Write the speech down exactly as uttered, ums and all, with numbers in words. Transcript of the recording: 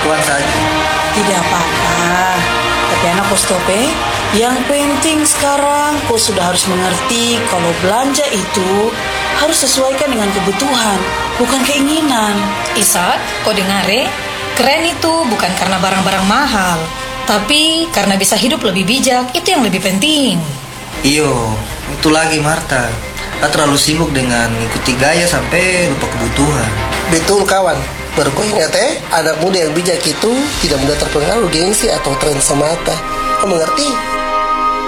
kebutuhan saja. Tidak apa-apa. Tapi anak kau stop eh. Yang penting sekarang kau sudah harus mengerti kalau belanja itu harus sesuaikan dengan kebutuhan, bukan keinginan. Isa, kau dengar eh? Keren itu bukan karena barang-barang mahal, tapi karena bisa hidup lebih bijak, itu yang lebih penting. Iyo, itu lagi Marta. Kau terlalu sibuk dengan ikuti gaya sampai lupa kebutuhan. Betul kawan. Baru kau ingat eh, anak muda yang bijak itu tidak mudah terpengaruh gengsi atau tren semata. Kau mengerti?